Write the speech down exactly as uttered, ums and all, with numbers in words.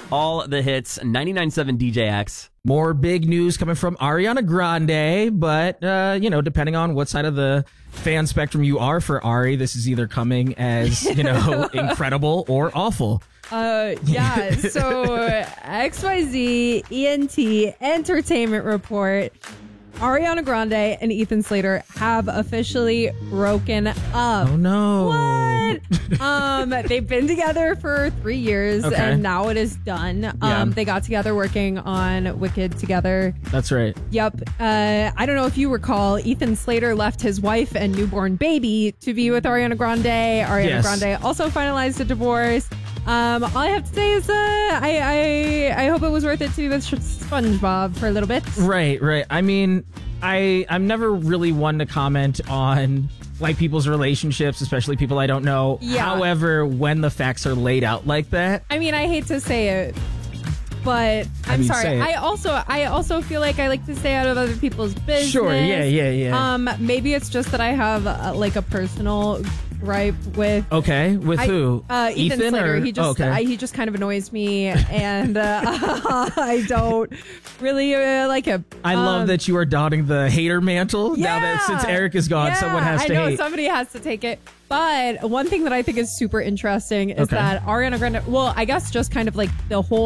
all the hits. ninety-nine point seven D J X. More big news coming from Ariana Grande, but, uh, you know, depending on what side of the fan spectrum you are for Ari, this is either coming as, you know, incredible or awful. Uh, yeah, so X Y Z E N T Entertainment Report. Ariana Grande and Ethan Slater have officially broken up. Oh, no. What? um, they've been together for three years, Okay. and now it is done. Um, Yeah. They got together working on Wicked together. That's right. Yep. Uh, I don't know if you recall, Ethan Slater left his wife and newborn baby to be with Ariana Grande. Ariana Yes. Grande also finalized a divorce. Um, all I have to say is uh, I, I I hope it was worth it to be with SpongeBob for a little bit. Right, right. I mean, I I'm never really one to comment on like people's relationships, especially people I don't know. Yeah. However, when the facts are laid out like that, I mean, I hate to say it, but I'm mean, say sorry. it. I also I also feel like I like to stay out of other people's business. Sure, yeah, yeah, yeah. Um, maybe it's just that I have uh, like a personal gripe with. okay, with I- who? Uh, Ethan, Slater. or- He just oh, okay. I, he just kind of annoys me, and uh, I don't really uh, like him. I love Um, that you are donning the hater mantle now that since Eric is gone, Yeah, someone has to I know hate. somebody has to take it. But one thing that I think is super interesting is Okay. that Ariana Grande. Well, I guess just kind of like the whole